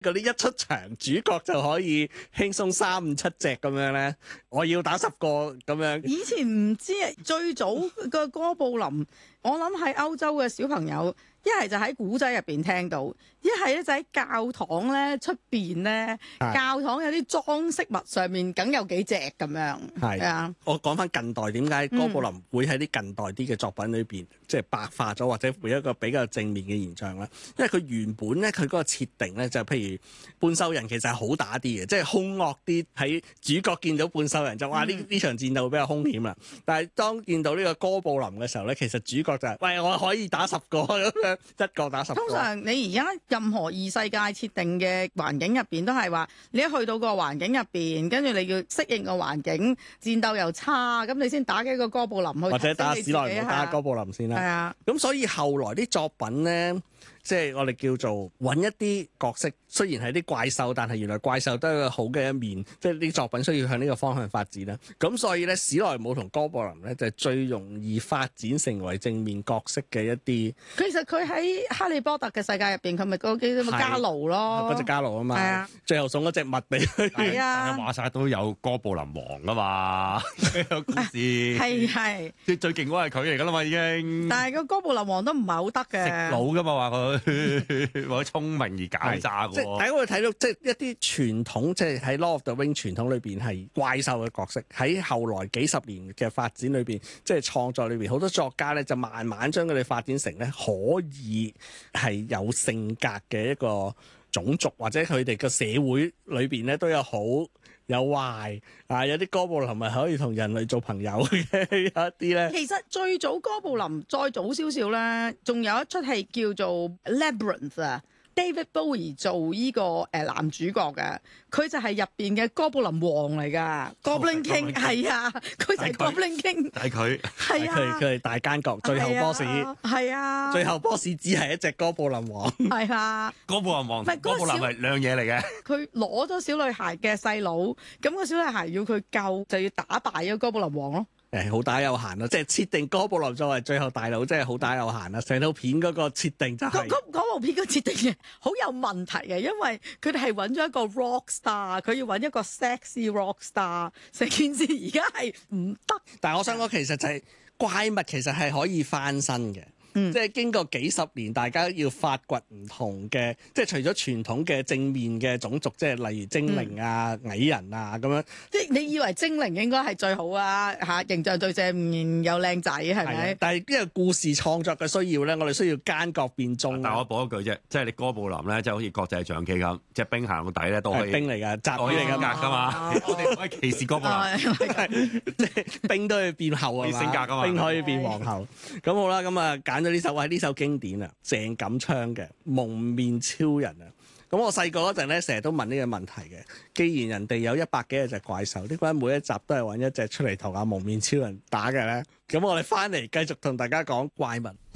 嗰啲一出場主角就可以輕鬆3、5、7隻咁樣咧，我要打10個咁樣。 以前唔知啊，最早嘅哥布林，我諗喺歐洲嘅小朋友，一係就喺古仔入邊聽到，一係咧就喺教堂咧出邊咧，教堂有啲裝飾物上面梗有幾隻咁樣。係啊， 我講翻近代點解哥布林會喺啲近代啲嘅作品裏邊，即係白化咗或者會一個比較正面嘅現象啦。因為佢原本咧佢嗰個設定咧就譬如半獸人其實係好打啲嘅，即係兇惡啲。喺主角見到半獸人就話呢場戰鬥會比較兇險啦。但係當見到呢個哥布林嘅時候咧，其實主角就係喂，我可以打10個咁樣，一個打10個。 通常你而家任何異世界設定嘅環境入邊都係話，你一去到個環境入邊，跟住你要適應個環境，戰鬥又差，咁你先打幾個哥布林去， 或者打史萊姆打哥布林先啦。 係啊， 咁所以後來啲作品咧，即係我哋叫做揾一啲角色，雖然係啲怪獸，但係原來怪獸都有一個好嘅一面，即係啲作品需要向呢個方向發展啦。咁所以咧，史萊姆同哥布林咧就係最容易發展成為正面角色嘅一啲。 其實佢喺哈利波特嘅世界入邊，佢咪嗰幾個加勞咯， 嗰隻加勞啊嘛。係啊，最後送咗隻襪俾佢。 係啊， 話晒都有哥布林王啊嘛，有故事。 係最勁嗰個係佢嚟噶啦嘛，已經。 但係個哥布林王都唔係好得嘅， 食腦噶嘛話佢，話佢聰明而狡詐嘅。 即係大家會睇到，即係一啲傳統，即係喺《Lord of the Rings》傳統裏邊係怪獸嘅角色，喺後來幾十年嘅發展裏邊，即係創作裏邊，好多作家咧就慢慢將佢哋發展成咧可以係有性格嘅一個種族，或者佢哋個社會裏邊咧都有好有壞啊，有啲哥布林係可以同人類做朋友嘅，有一啲咧。 其實最早哥布林再早少少咧，仲有一出戲叫做《Labyrinth》啊。David Bowie 做呢個男主角嘅，佢就係入邊嘅哥布林王嚟噶，Goblin King 係啊，佢就係 Goblin King， 係佢， 係啊， 佢係大奸角，最後 boss 係啊， 最後 boss 只係一隻哥布林王， 係啊， 哥布林王，哥布林係兩嘢嚟嘅。 佢攞咗小女孩嘅細佬，咁個小女孩要佢救，就要打敗咗哥布林王咯。 好打有限咯，即係設定哥布林作為最後大佬，真係好打有限啦。成套片嗰個設定就係嗰部片個設定嘅好有問題嘅，因為佢哋係揾咗一個 rock star， 佢要揾一個 sexy rock star， 成件事而家係唔得。 但係我想講，其實就係怪物其實係可以翻身嘅。即係經過幾十年，大家要發掘唔同嘅，即係除咗傳統嘅正面嘅種族，即係例如精靈啊、矮人啊咁樣。 即係你以為精靈應該係最好啊嚇，形象最正面又靚仔係咪？ 但係因為故事創作嘅需要咧，我哋需要奸角變忠。 但我補一句啫，即係你哥布林咧，即係好似國際象棋咁，隻兵行到底咧都可以。 兵嚟㗎，集體嚟㗎嘛。 我哋唔可以歧視哥布林， 即係兵都可以變后啊嘛。 性格㗎嘛， 兵可以變皇后。咁好啦，咁啊揀咗呢首，呢首經典啊，鄭錦昌嘅《蒙面超人》啊。咁我細個嗰陣咧，成日都問呢個問題嘅。既然人哋有100幾隻怪獸，點解每一集都係揾一隻出嚟同阿蒙面超人打嘅咧？咁我哋翻嚟繼續同大家講怪物。